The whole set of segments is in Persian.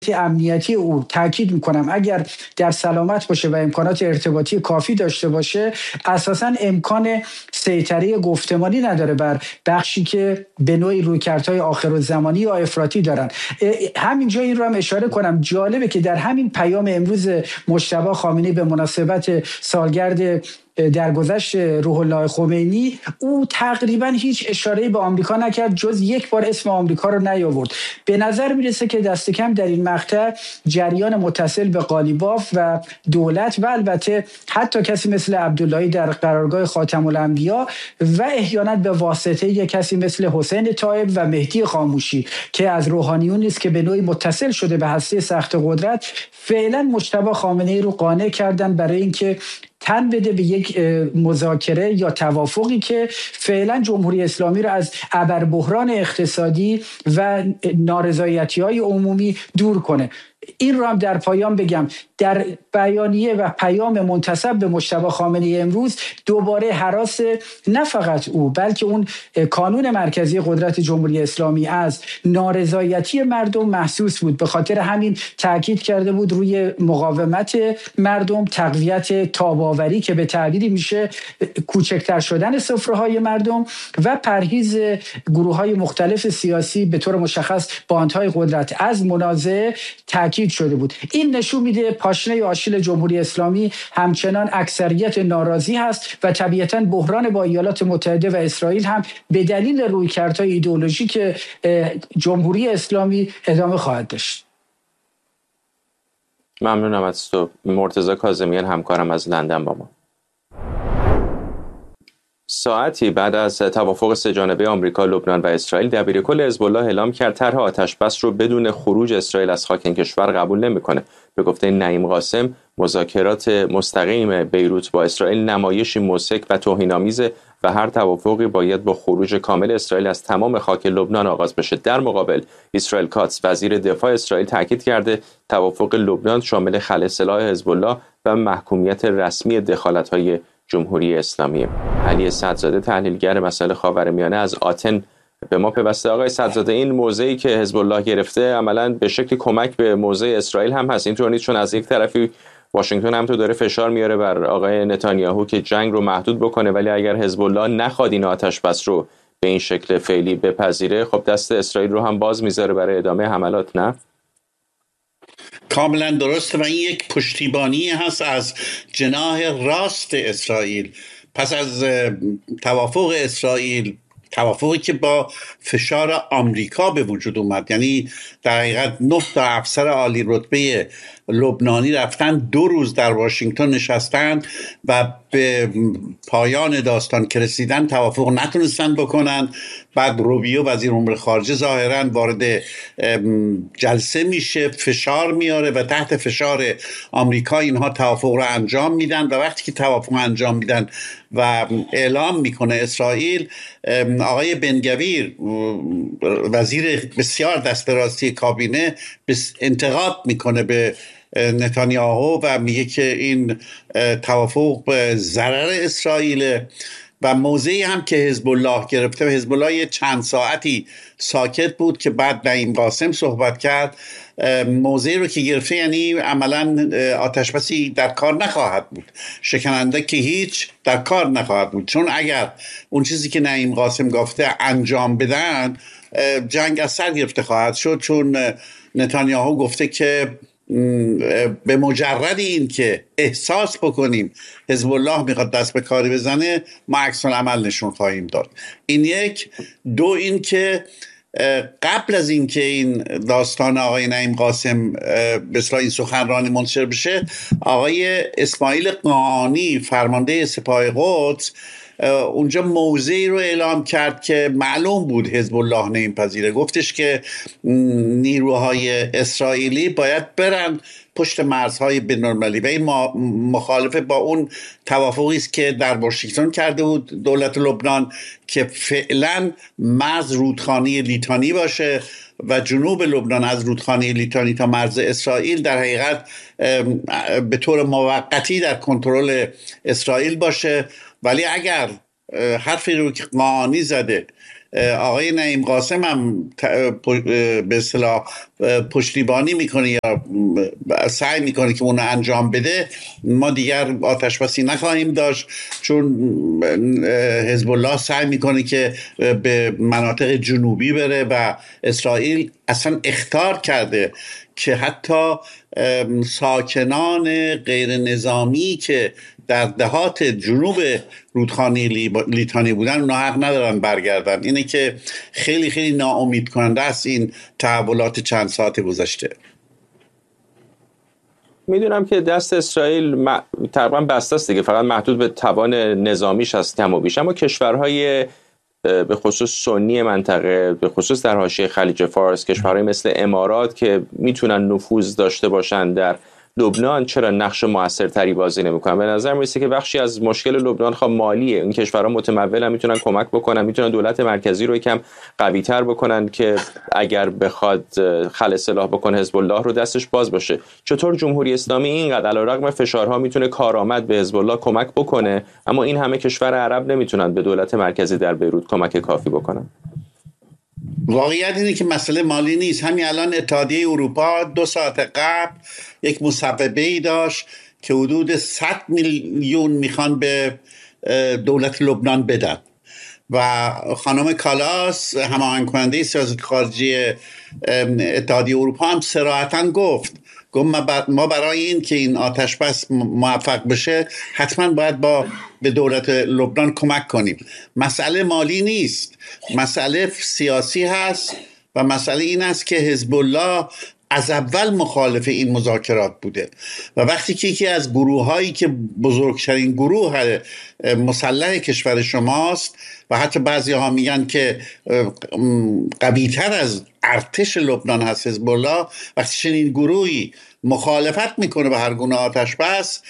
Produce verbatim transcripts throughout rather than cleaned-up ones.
امنیتی او تاکید میکنم اگر در سلامت باشه و امکانات ارتباطی کافی داشته باشه اساساً امکان سیطره گفتمانی نداره بر بخشی که به نوعی رویکردهای آخرالزمانی یا افراطی دارن. همینجا این رو هم اشاره کنم، جالبه که در همین پیام امروز مجتبی خامنه‌ای به مناسبت سالگرد درگذشت روح الله خمینی او تقریبا هیچ اشاره‌ای به آمریکا نکرد، جز یک بار اسم آمریکا رو نیاورد. به نظر میرسه که دست کم در این مقطع جریان متصل به قالیباف و دولت و البته حتی کسی مثل عبداللهی در قرارگاه خاتم الانبیا و احیانا به واسطه یک کسی مثل حسین طایب و مهدی خاموشی که از روحانیون است که به نوعی متصل شده به هسته سخت قدرت، فعلا مجتبی خامنه‌ای رو قانع کردن برای اینکه تن بده به یک مذاکره یا توافقی که فعلا جمهوری اسلامی را از ابربحران اقتصادی و نارضایتی‌های عمومی دور کنه. این رو هم در پایان بگم، در بیانیه و پیام منتسب به مجتبی خامنه‌ای امروز دوباره هراس نه فقط او بلکه اون کانون مرکزی قدرت جمهوری اسلامی از نارضایتی مردم محسوس بود. به خاطر همین تاکید کرده بود روی مقاومت مردم، تقویت تاب‌آوری که به تعبیری میشه کوچکتر شدن سفره‌های مردم و پرهیز گروه‌های مختلف سیاسی به طور مشخص باندهای قدرت از منازعه تاکید شده بود. این نشون میده پاشنه آشیل جمهوری اسلامی همچنان اکثریت ناراضی هست و طبیعتاً بحران با ایالات متحده و اسرائیل هم به دلیل رویکردهای ایدئولوژیک جمهوری اسلامی ادامه خواهد داشت. ممنونم از تو. مرتضی کاظمیان همکارم از لندن با ما. ساعتی بعد از توافق سه‌جانبه آمریکا، لبنان و اسرائیل، دبیرکل حزب الله اعلام کرد طرح آتش‌بس رو بدون خروج اسرائیل از خاک این کشور قبول نمی‌کنه. به گفته نعیم قاسم، مذاکرات مستقیم بیروت با اسرائیل نمایشی مضحک و توهین‌آمیز و هر توافقی باید با خروج کامل اسرائیل از تمام خاک لبنان آغاز بشه. در مقابل، اسرائیل کاتس وزیر دفاع اسرائیل تاکید کرده توافق لبنان شامل خلع سلاح حزب الله و محکومیت رسمی دخالت‌های جمهوری اسلامی. علی صدزاده تحلیلگر مسائل خاورمیانه از آتن به ما پیوسته. آقای صدزاده، این موضعی که حزب الله گرفته عملاً به شکل کمک به موضع اسرائیل هم هست، اینطور نیست؟ چون از یک طرفی واشنگتن هم تو داره فشار میاره بر آقای نتانیاهو که جنگ رو محدود بکنه، ولی اگر حزب الله نخواد این آتش بس رو به این شکل فعلی بپذیره، خب دست اسرائیل رو هم باز میذاره برای ادامه حملات، نه؟ کاملا درسته و این یک پشتیبانی هست از جناح راست اسرائیل. پس از توافق اسرائیل، توافقی که با فشار آمریکا به وجود اومد، یعنی در حقیقت نه تا افسر عالی رتبه لبنانی رفتن دو روز در واشنگتن نشستن و به پایان داستان که رسیدن توافق نتونستن بکنن. بعد روبیو وزیر امور خارجه ظاهرا وارد جلسه میشه، فشار میاره و تحت فشار آمریکا اینها توافق رو انجام میدن و وقتی که توافق انجام میدن و اعلام میکنه اسرائیل، آقای بن-گویر وزیر بسیار دست راستی کابینه انتقاد میکنه به نتانیاهو و میگه که این توافق به ضرر اسرائیل و موضعی هم که حزب الله گرفته. حزب الله یه چند ساعتی ساکت بود که بعد نعیم قاسم صحبت کرد. موضعی رو که گرفته یعنی عملا آتشبسی در کار نخواهد بود، شکننده که هیچ در کار نخواهد بود، چون اگر اون چیزی که نعیم قاسم گفته انجام بدن جنگ از سر گرفته خواهد شد، چون نتانیاهو گفته که به مجرد این که احساس بکنیم حزب الله میخواد دست به کاری بزنه ما عکس العمل نشون خواهیم داد. این یک. دو، این که قبل از این که این داستان آقای نعیم قاسم به اصطلاح این سخنرانی منتشر بشه، آقای اسماعیل قاآنی فرمانده سپاه قدس اونجا موضعی رو اعلام کرد که معلوم بود حزب الله نمیپذیره. گفتش که نیروهای اسرائیلی باید برن پشت مرزهای بین‌المللی و این مخالف با اون توافقی است که در واشنگتن کرده بود دولت لبنان که فعلا مرز رودخانه لیتانی باشه و جنوب لبنان از رودخانه لیتانی تا مرز اسرائیل در حقیقت به طور موقتی در کنترل اسرائیل باشه. ولی اگر حرفی رو که قاآنی زده آقای نعیم قاسم هم به اصطلاح پشتیبانی میکنه یا سعی میکنه که اونو انجام بده، ما دیگر آتش بسی نخواهیم داشت، چون حزب الله سعی میکنه که به مناطق جنوبی بره و اسرائیل اصلا اخطار کرده که حتی ساکنان غیر نظامی که در دهات جنوب رودخانه لیتانی بودن اونا حق ندارن برگردن. اینه که خیلی خیلی ناامید کننده است این تحولات چند ساعت گذشته. میدونم که دست اسرائیل م... تقریبا بسته است دیگه، فقط محدود به توان نظامیش است کم و بیش، اما کشورهای به خصوص سنی منطقه، به خصوص در حاشیه خلیج فارس، کشورهای مثل امارات که میتونن نفوذ داشته باشن در لبنان، چرا نقش موثرتری بازی نمیکنن؟ به نظر میرسه که بخشی از مشکل لبنان خب مالیه. این کشورها متمولن، میتونن کمک بکنن، میتونن دولت مرکزی رو یکم قوی‌تر بکنن که اگر بخواد خلع سلاح بکنه حزب الله رو دستش باز باشه. چطور جمهوری اسلامی اینقدر علیرغم فشارها میتونه کارآمد به حزب الله کمک بکنه، اما این همه کشور عرب نمیتونن به دولت مرکزی در بیروت کمک کافی بکنن؟ واقعیت اینه که مسئله مالی نیست. همین الان اتحادیه اروپا دو ساعت قبل یک مصوبه‌ای داشت که حدود صد میلیون میخوان به دولت لبنان بدن و خانم کالاس هماهنگ کننده سیاست خارجی اتحادیه اروپا هم صراحتاً گفت گفت ما برای این که این آتش بس موفق بشه حتما باید با به دولت لبنان کمک کنیم. مسئله مالی نیست، مسئله سیاسی هست و مسئله این است که حزب الله از اول مخالف این مذاکرات بوده و وقتی که یکی از گروه هایی که بزرگترین گروه مسلح کشور شماست و حتی بعضی ها میگن که قوی‌تر از ارتش لبنان هست حزب الله، وقتی چنین گروهی مخالفت میکنه به هر گونه آتش بس،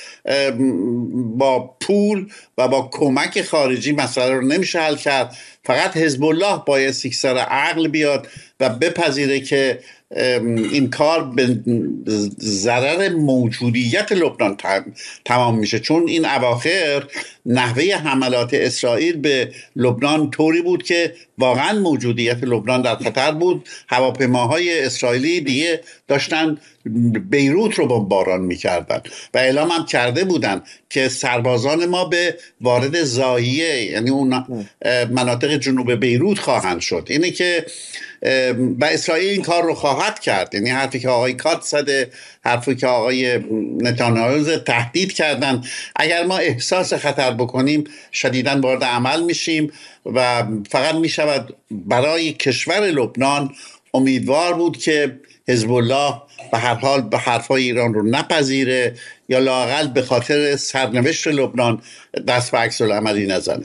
با پول و با کمک خارجی مسئله رو نمیشه حل کرد. فقط حزب الله باید سر عقل بیاد و بپذیره که این کار به ضرر موجودیت لبنان تمام میشه، چون این اواخر نحوه حملات اسرائیل به لبنان طوری بود که واقعا موجودیت لبنان در خطر بود. هواپیماهای اسرائیلی دیگه داشتن بیروت رو بمباران میکردن و اعلام هم کرده بودن که سربازان ما به وارد زاییه، یعنی اون مناطق جنوب بیروت خواهند شد. اینه که و اسرائیل این کار رو خواهد کرد، یعنی حرفی که آقای کات زده، حرفی که آقای نتانیاهو تهدید کردن، اگر ما احساس خطر بکنیم شدیداً وارد عمل میشیم و فقط میشود برای کشور لبنان امیدوار بود که حزب الله به هر حال به حرفای ایران رو نپذیره یا لااقل به خاطر سرنوشت لبنان دست به عکس العملی نزنه.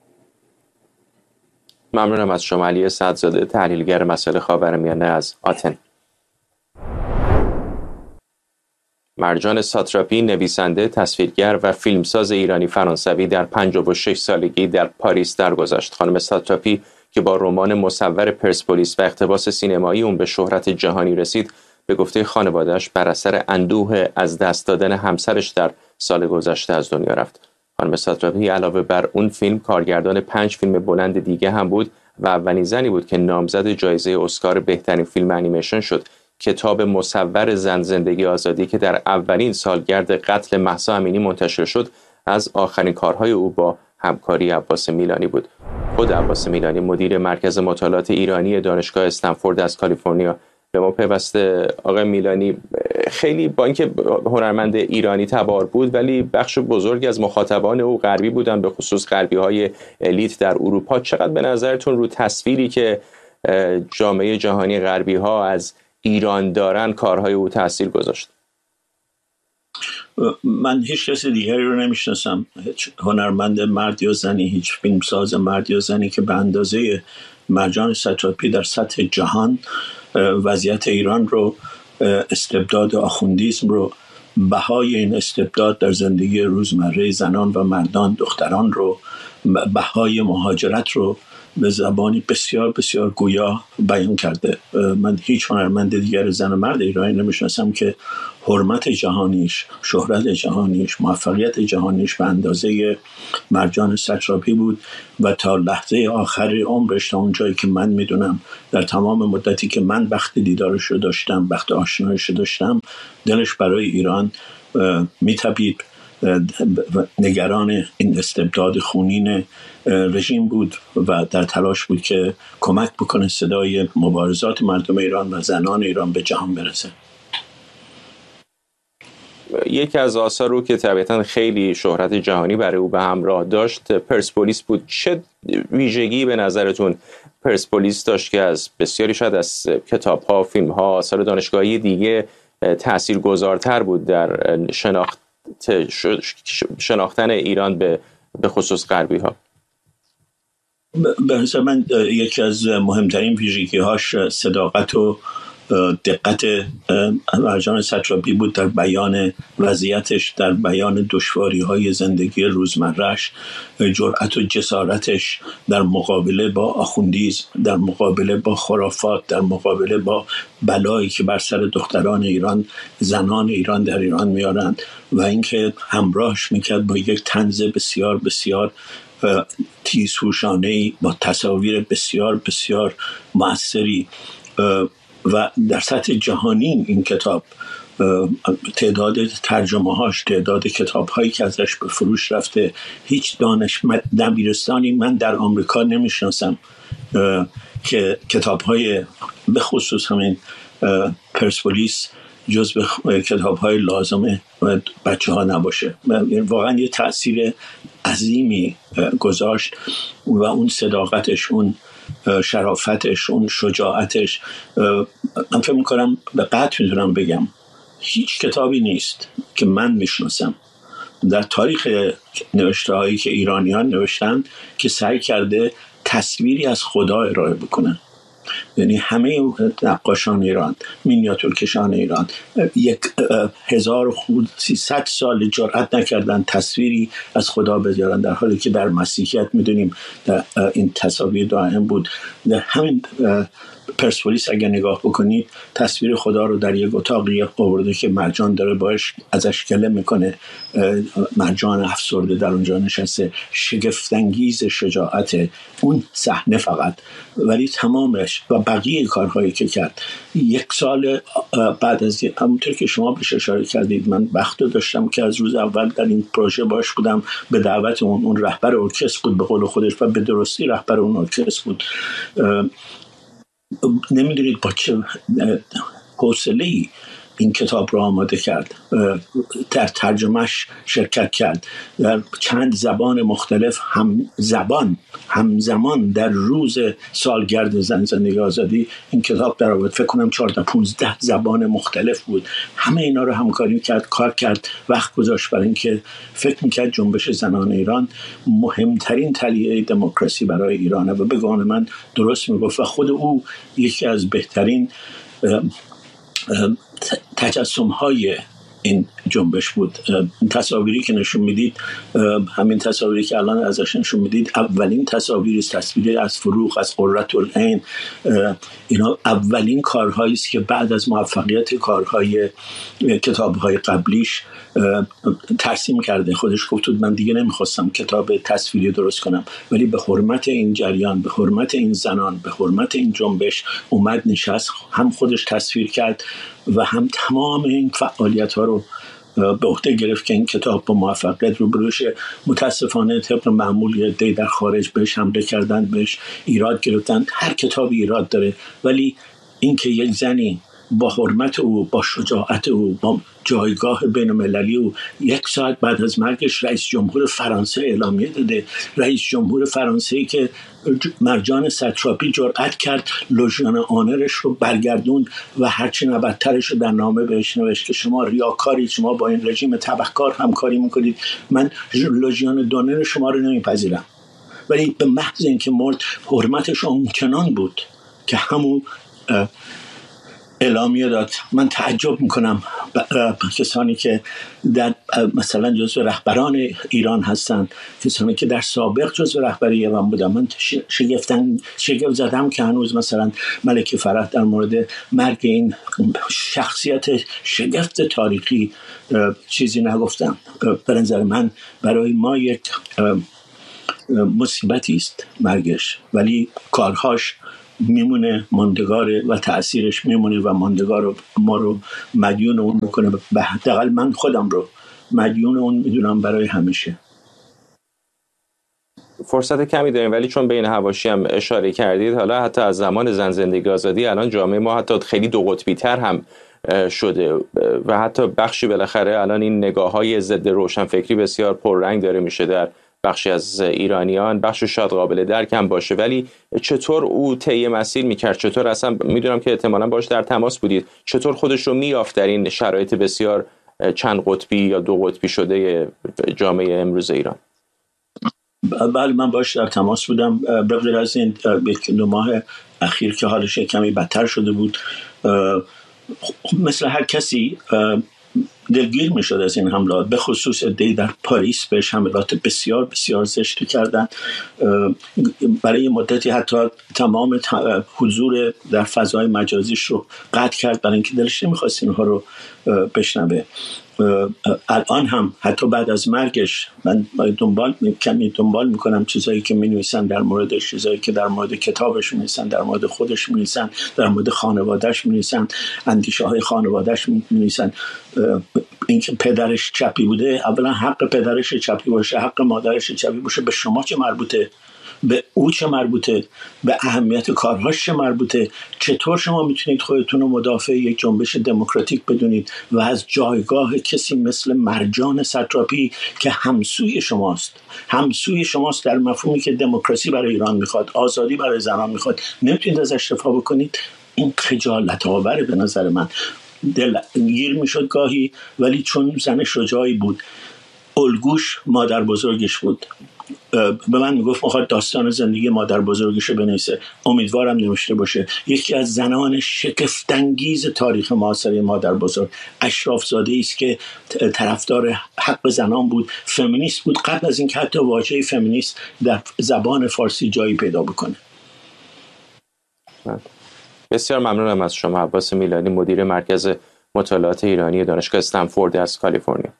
ممنونم از شما علی سعدزاده، تحلیلگر مسائل خاورمیانه از آتن. مرجان ساتراپی، نویسنده، تصویرگر و فیلمساز ایرانی فرانسوی، در پنجاه و شش سالگی در پاریس درگذشت. خانم ساتراپی که با رمان مصور پرسپولیس و اقتباس سینمایی اون به شهرت جهانی رسید، به گفته خانواده‌اش بر اثر اندوه از دست دادن همسرش در سال گذشته از دنیا رفت. خانم ساتراپی علاوه بر اون فیلم کارگردان پنج فیلم بلند دیگه هم بود و اولین زنی بود که نامزد جایزه اسکار بهترین فیلم انیمیشن شد. کتاب مصور زن زندگی آزادی که در اولین سالگرد قتل مهسا امینی منتشر شد از آخرین کارهای او با همکاری عباس میلانی بود. خود عباس میلانی مدیر مرکز مطالعات ایرانی دانشگاه استنفورد از کالیفرنیا به ما پیوسته. آقای میلانی خیلی با اینکه هنرمند ایرانی تبار بود ولی بخش بزرگی از مخاطبان او غربی بودن، به خصوص غربی‌های الیت در اروپا. چقدر به نظرتون رو تصویری که جامعه جهانی غربی‌ها از ایران دارن کارهای او تاثیر گذاشت؟ من هیچ کسی دیگری رو نمیشناسم، هیچ هنرمند مرد یا زنی، هیچ فیلمساز مرد یا زنی که به اندازه مرجان ساتراپی در سطح جهان وضعیت ایران رو، استبداد آخوندیسم رو، بهای این استبداد در زندگی روزمره زنان و مردان، دختران رو، بهای مهاجرت رو به زبانی بسیار بسیار گویا بیان کرده. من هیچ هنرمند دیگر زن و مرد ایرانی نمیشناسم که حرمت جهانیش، شهرت جهانیش، موفقیت جهانیش به اندازه مرجان ساتراپی بود و تا لحظه آخر عمرش، تا اون جایی که من میدونم، در تمام مدتی که من بخت دیدارش رو داشتم، بخت آشنایش رو داشتم، دلش برای ایران میتپید، نگران این استبداد خونین رژیم بود و در تلاش بود که کمک بکنه صدای مبارزات مردم ایران و زنان ایران به جهان برسه. یکی از آثار رو که طبیعتاً خیلی شهرت جهانی برای او به همراه داشت پرسپولیس بود. چه ویژگی به نظرتون پرسپولیس داشت که از بسیاری شاید از کتاب‌ها، فیلم‌ها، آثار دانشگاهی دیگه تاثیرگذارتر بود در شناخت شناختن ایران به به خصوص غربی ها؟ به حساب من یکی از مهمترین ویژگی‌هاش صداقت و دقت مرجان ساتراپی بود در بیان وضعیتش، در بیان دشواری‌های زندگی روزمره‌اش، جرأت و جسارتش در مقابله با آخوندیسم، در مقابله با خرافات، در مقابله با بلایی که بر سر دختران ایران، زنان ایران در ایران میارند و اینکه همراهش میکرد با یک طنز بسیار بسیار تیزهوشانه‌ای، با تصاویر بسیار بسیار مؤثری و در سطح جهانی. این کتاب تعداد ترجمه هاش، تعداد کتاب هایی که ازش به فروش رفته، هیچ دانش دبیرستانی من در آمریکا نمیشناسم که کتاب های به خصوص همین پرسپولیس جز به کتاب های لازم بچه ها نباشه. واقعا یه تأثیر عظیمی گذاشت و اون صداقتش، اون شرافتش، اون شجاعتش، من فکر میکنم به قطع میتونم بگم هیچ کتابی نیست که من میشناسم در تاریخ نوشته هایی که ایرانیان نوشتن که سعی کرده تصویری از خدا ارائه بکنن. یعنی همه نقاشان ایران، مینیاتورکشان ایران، یک هزار و سیصد سال جرأت نکردن تصویری از خدا بذارن، در حالی که در مسیحیت میدونیم این تصاویر دائم بود. در همین پرسپولیس اگر نگاه بکنید تصویر خدا رو در یک اتاقی آورده که مرجان داره باش ازش گله میکنه، مرجان افسرده در اونجا نشسته. شگفت‌انگیز شجاعت اون صحنه فقط، ولی تمامش و بقیه کارهایی که کرد. یک سال بعد از همونطور که شما بهش اشاره کردید، من بخت داشتم که از روز اول در این پروژه باش بودم، به دعوت اون اون رهبر ارکستر بود به قول خودش و به درستی رهبر اون ارکستر بود. نمیدونید با چه حوصله‌ای این کتاب رو آماده کرد، در ترجمهش شرکت کرد، در چند زبان مختلف هم زبان همزمان در روز سالگرد زن زندگی آزادی این کتاب در آورد. فکر کنم چهارده پانزده زبان مختلف بود. همه اینا رو همکاری کرد، کار کرد، وقت گذاشت برای اینکه فکر میکرد جنبش زنان ایران مهمترین تلیه دموکراسی برای ایرانه و به گمان من درست میگفت و خود او یکی از بهترین تجسم های این جنبش بود. تصاویری که نشون میدید، همین تصاویری که الان ازش نشون میدید، اولین تصاویر است، تصویری از فروغ، از قرةالعین. اینا اولین کارهایی است که بعد از موفقیت کارهای کتابهای قبلیش ترسیم کرده. خودش گفت من دیگه نمیخواستم کتاب تصویری درست کنم، ولی به حرمت این جریان، به حرمت این زنان، به حرمت این جنبش اومد نشست، هم خودش تصویر کرد و هم تمام این فعالیت ها رو به عهده گرفت که این کتاب با موفقیت روبرو شه. متاسفانه طبق معمول دی در خارج بهش حمله کردن، بهش ایراد گرفتن. هر کتابی ایراد داره، ولی اینکه یک زنی با حرمت او، با شجاعت او، با جایگاه بین المللی او، یک ساعت بعد از مرگش رئیس جمهور فرانسه اعلامیه داده، رئیس جمهور فرانسه که مرجان ساتراپی جرأت کرد لژیون آنرش رو برگردون و هرچی نبدترش رو در نامه بهش نوشت که شما ریاکاری، شما با این رژیم تبهکار همکاری میکنید، من لژیون دونر شما رو نمیپذیرم. ولی به محض اینکه مرد حرمتش اونچنان بود که همون اعلامیه داد. من تعجب میکنم کسانی که در مثلا جزو رهبران ایران هستن، کسانی که در سابق جزو رهبری ایران بودن. من شگفتن شگفت زدم که هنوز مثلا ملک فرح در مورد مرگ این شخصیت شگفت تاریخی چیزی نگفتم. به نظر من برای ما یک مصیبتی است مرگش، ولی کارهاش میمونه ماندگاره و تأثیرش میمونه و ماندگار ما رو مدیون اون میکنه. به حداقل من خودم رو مدیون اون میدونم برای همیشه. فرصت کمی داریم ولی چون بین حواشی هم اشاره کردید، حالا حتی از زمان زن زندگی آزادی الان جامعه ما حتی خیلی دو قطبی تر هم شده و حتی بخشی بالاخره الان این نگاه‌های ضد روشنفکری بسیار پررنگ داره میشه در بخشی از ایرانیان. بخش شاید قابل درک هم باشه، ولی چطور او طی مسیر میکرد؟ چطور اصلا میدونم که احتمالاً باش در تماس بودید، چطور خودش رو میافت در این شرایط بسیار چند قطبی یا دو قطبی شده جامعه امروز ایران؟ بله من باش در تماس بودم، به غیر از این یک دو ماه اخیر که حالش کمی بدتر شده بود. مثل هر کسی دلگیر می شد از این حملات، به خصوص عده‌ای در پاریس بهش حملات بسیار بسیار زشتی کردن. برای مدتی حتی تمام حضور در فضای مجازیش رو قطع کرد برای اینکه دلش نمی‌خواست اینها رو بشنوه. الان هم حتی بعد از مرگش من دنبال کمی دنبال میکنم چیزایی که می‌نویسن در موردش، چیزایی که در مورد کتابش می‌نویسن، در مورد خودش می‌نویسن، در مورد خانواده‌اش می‌نویسن، اندیشه‌های خانواده‌اش می‌نویسن. اینکه پدرش چپی بوده، اولا حق پدرش چپی باشه، حق مادرش چپی باشه، به شما چه مربوطه؟ به او چه مربوطه؟ به اهمیت کارهاش چه مربوطه؟ چطور شما میتونید خودتون رو مدافع یک جنبش دموکراتیک بدونید و از جایگاه کسی مثل مرجان ساتراپی که همسوی شماست، همسوی شماست در مفهومی که دموکراسی برای ایران میخواد، آزادی برای زنان میخواد، نمیتونید ازش دفاع بکنید؟ این خجالت آوره به نظر من. دلگیر میشد گاهی، ولی چون زن شجاعی بود، الگوش مادر بزرگش بود. به من میگفت میخواد داستان زندگی مادر بزرگش رو بنویسه، امیدوارم نوشته باشه. یکی از زنان شگفت‌انگیز تاریخ معاصر مادر بزرگ، اشراف زاده است که طرفدار حق زنان بود، فمینیست بود قبل از اینکه حتی واژه فمینیست در زبان فارسی جایی پیدا بکنه. بسیار ممنونم از شما عباس میلانی، مدیر مرکز مطالعات ایرانی دانشگاه استنفورد از کالیفرنیا.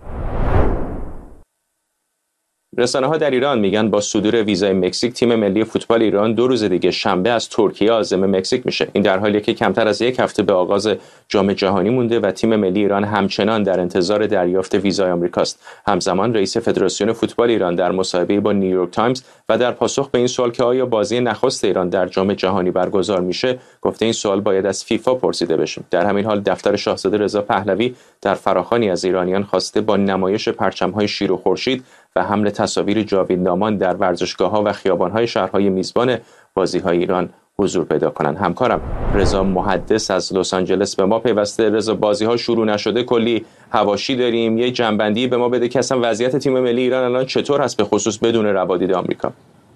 رسانه‌ها در ایران میگن با صدور ویزای مکزیک تیم ملی فوتبال ایران دو روز دیگه شنبه از ترکیه عازم مکزیک میشه. این در حالیه که کمتر از یک هفته به آغاز جام جهانی مونده و تیم ملی ایران همچنان در انتظار دریافت ویزای آمریکاست. همزمان رئیس فدراسیون فوتبال ایران در مصاحبه با نیویورک تایمز و در پاسخ به این سوال که آیا بازی نخست ایران در جام جهانی برگزار میشه، گفته این سوال باید از فیفا پرسیده بشه. در همین حال دفتر شاهزاده رضا پهلوی در فراخوانی از ایرانیان خواسته با نمایش پرچم‌های شیر و خورشید و حمل تصاویر جاویدنامان در ورزشگاه‌ها و خیابان‌های شهرهای میزبان بازی‌های ایران حضور پیدا کنند. همکارم رضا محدث از لس آنجلس به ما پیوسته. رضا، بازی‌ها شروع نشده، کلی حواشی داریم، یه جنبندی به ما بده که اصلا وضعیت تیم ملی ایران الان چطور هست، به خصوص بدون روادید آمریکا؟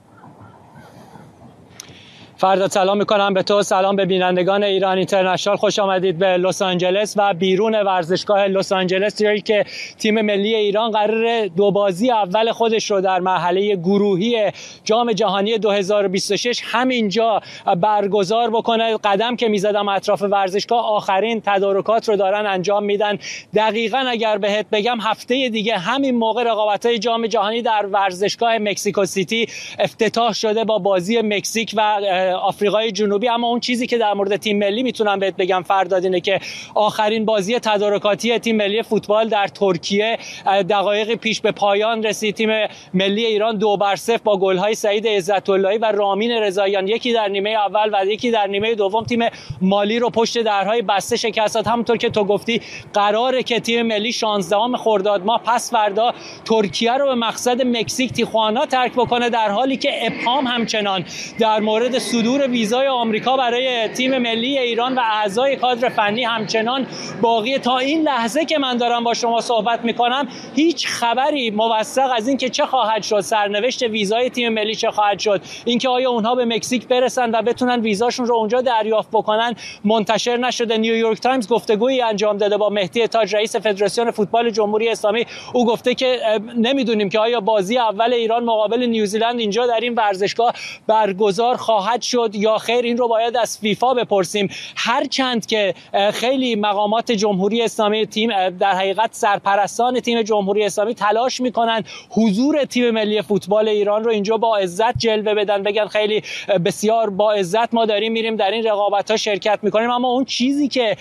فرداد سلام میکنم به تو، سلام به بینندگان ایران اینترنشنال. خوش آمدید به لس آنجلس و بیرون ورزشگاه لس آنجلس، جایی که تیم ملی ایران قرار دو بازی اول خودش رو در مرحله گروهی جام جهانی دو هزار و بیست و شش همینجا برگزار بکنه. قدم که میزدم اطراف ورزشگاه آخرین تدارکات رو دارن انجام میدن. دقیقاً اگر بهت بگم هفته دیگه همین موقع رقابت‌های جام جهانی در ورزشگاه مکزیکو سیتی افتتاح شده با بازی مکزیک و آفریقای جنوبی. اما اون چیزی که در مورد تیم ملی میتونم بهت بگم فرداد اینه که آخرین بازی تدارکاتی تیم ملی فوتبال در ترکیه دقایق پیش به پایان رسید. تیم ملی ایران دو بر صفر با گل‌های سعید عزت‌اللهی و رامین رضاییان، یکی در نیمه اول و یکی در نیمه دوم، تیم مالی رو پشت درهای بسته شکست داد. همونطور که تو گفتی قراره که تیم ملی شانزدهم خرداد ماه پس فردا ترکیه رو به مقصد مکزیک تیخوانا ترک بکنه، در حالی که ابهام همچنان در مورد صدور ویزای آمریکا برای تیم ملی ایران و اعضای کادر فنی همچنان باقی. تا این لحظه که من دارم با شما صحبت میکنم هیچ خبری موثق از این که چه خواهد شد، سرنوشت ویزای تیم ملی چه خواهد شد، اینکه آیا اونها به مکزیک برسن و بتونن ویزاشون رو اونجا دریافت بکنن منتشر نشده. نیویورک تایمز گفتگویی انجام داده با مهدی تاج، رئیس فدراسیون فوتبال جمهوری اسلامی. او گفته که نمیدونیم که آیا بازی اول ایران مقابل نیوزیلند اینجا در این ورزشگاه برگزار خواهد شد یا خیر. این رو باید از فیفا بپرسیم. هرچند که خیلی مقامات جمهوری اسلامی تیم در حقیقت سرپرستان تیم جمهوری اسلامی تلاش میکنن حضور تیم ملی فوتبال ایران رو اینجا با عزت جلوه بدن، بگن خیلی بسیار با عزت ما داریم میریم در این رقابت‌ها شرکت میکنیم، اما اون چیزی که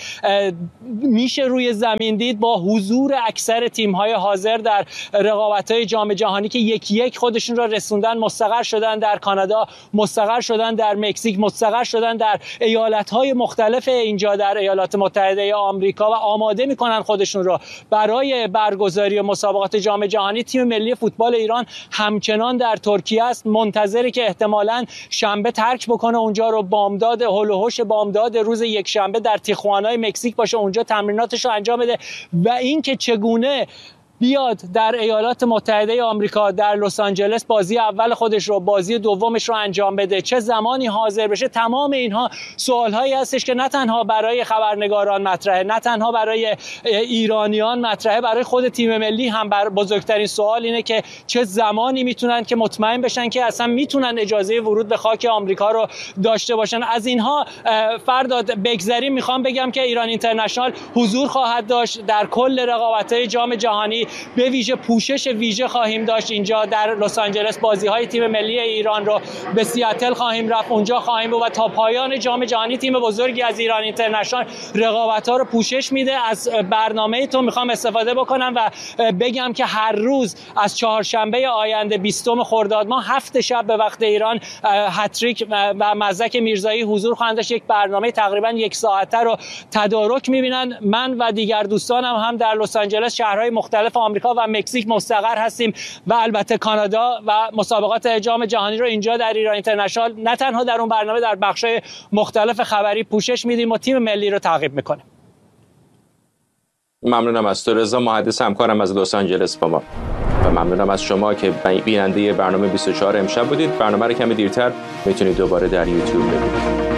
میشه روی زمین دید با حضور اکثر تیم‌های حاضر در رقابت‌های جام جهانی که یکی یک خودشون را رسوندن، مستقر شدن در کانادا، مستقر شدن در مکزیک، مستقر شدن در ایالت‌های مختلف اینجا در ایالات متحده آمریکا و آماده میکنن خودشون رو برای برگزاری مسابقات جام جهانی. تیم ملی فوتبال ایران همچنان در ترکیه است، منتظری که احتمالاً شنبه ترک بکنه اونجا رو، بامداد هول و هوش بامداد روز یک شنبه در تیخوانای مکزیک باشه، اونجا تمریناتش رو انجام بده. و اینکه چگونه بیاد در ایالات متحده آمریکا در لس آنجلس بازی اول خودش رو، بازی دومش رو انجام بده، چه زمانی حاضر بشه، تمام اینها سوالهایی هستش که نه تنها برای خبرنگاران مطرحه، نه تنها برای ایرانیان مطرحه، برای خود تیم ملی هم بر بزرگترین سوال اینه که چه زمانی میتونن که مطمئن بشن که اصلا میتونن اجازه ورود به خاک آمریکا رو داشته باشن. از اینها فرداد بگذریم، میخوام بگم که ایران اینترنشنال حضور خواهد داشت در کل رقابت‌های جام جهانی. به ویژه پوشش ویژه خواهیم داشت اینجا در لس آنجلس. بازی‌های تیم ملی ایران رو به سیاتل خواهیم رفت، اونجا خواهیم بود و تا پایان جام جهانی تیم بزرگی از ایران اینترنشنال رقابت‌ها رو پوشش میده. از برنامه تو میخوام استفاده بکنم و بگم که هر روز از چهارشنبه آینده بیستم خرداد ماه هفت شب به وقت ایران هتریک و مزدک میرزایی حضور خواهند داشت. یک برنامه تقریبا یک ساعته رو تدارک میبینن. من و دیگر دوستانم هم در لس آنجلس، شهرهای مختلف آمریکا و مکزیک مستقر هستیم و البته کانادا و مسابقات جام جهانی رو اینجا در ایران اینترنشنال نه تنها در اون برنامه، در بخش‌های مختلف خبری پوشش میدیم و تیم ملی رو تعقیب میکنیم. ممنونم از تو رضا، محدث همکارم از لس آنجلس با ما، و ممنونم از شما که بیننده برنامه بیست و چهار امشب بودید. برنامه رو کمی دیرتر میتونید دوباره در یوتیوب ببینید.